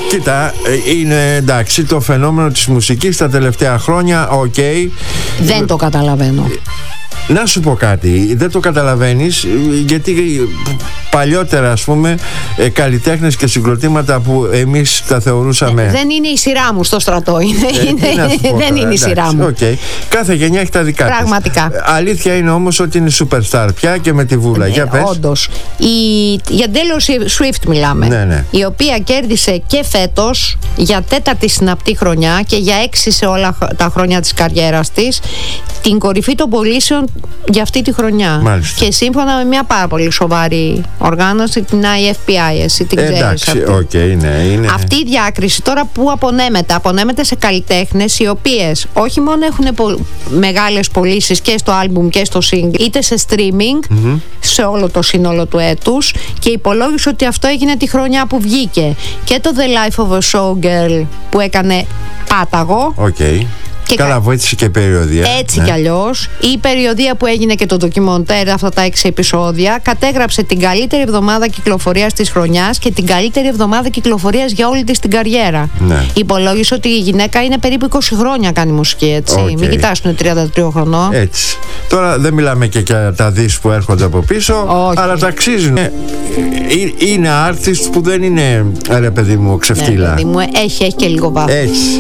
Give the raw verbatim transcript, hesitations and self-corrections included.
Κοίτα, είναι εντάξει το φαινόμενο της μουσικής τα τελευταία χρόνια, οκ. Okay. Δεν το καταλαβαίνω. Να σου πω κάτι, δεν το καταλαβαίνεις, γιατί παλιότερα, ας πούμε, ε, καλλιτέχνες και συγκροτήματα που εμείς τα θεωρούσαμε... Ε, δεν είναι η σειρά μου στο στρατό, είναι, ε, είναι, δεν τώρα, είναι η σειρά μου. Okay. Κάθε γενιά έχει τα δικά της. Πραγματικά. Αλήθεια είναι όμως ότι είναι superstar πια και με τη βούλα. Ναι, για πες. Όντως. Η, για Taylor Swift μιλάμε, ναι, ναι. η οποία κέρδισε και φέτος για τέταρτη συναπτή χρονιά και για έξι σε όλα τα χρόνια της καριέρας της την κορυφή των πωλήσεων για αυτή τη χρονιά. Μάλιστα. Και σύμφωνα με μια πάρα πολύ σοβαρή οργάνωση, την άι εφ πι άι, εσύ την ξέρεις. Εντάξει, αυτή. Okay, ναι, είναι. Αυτή η διάκριση τώρα που απονέμεται, απονέμεται σε καλλιτέχνες οι οποίες όχι μόνο έχουν πο- μεγάλες πωλήσεις και στο άλμπουμ και στο single, είτε σε streaming, mm-hmm. σε όλο το σύνολο του έτους, και υπολόγισε ότι αυτό έγινε τη χρονιά που βγήκε. Και το The Life of a Showgirl που έκανε πάταγο. Okay. Και καλά, κα... βοήθησε και η περιοδία. Έτσι ναι. κι αλλιώς. Η περιοδία που έγινε και το ντοκιμοντέρ, αυτά τα έξι επεισόδια, κατέγραψε την καλύτερη εβδομάδα κυκλοφορίας της χρονιάς και την καλύτερη εβδομάδα κυκλοφορίας για όλη της την καριέρα. Ναι. Υπολόγισε ότι η γυναίκα είναι περίπου είκοσι χρόνια κάνει μουσική, έτσι. Okay. Μην κοιτάς που είναι τριάντα τρία χρονών. Έτσι. Τώρα δεν μιλάμε και για τα δις που έρχονται από πίσω, όχι. αλλά τα αξίζουν. Ε, είναι artist που δεν είναι, ρε παιδί μου, ξεφτύλα. Ναι, παιδί μου, έχει, έχει και λίγο βάθος. Έτσι.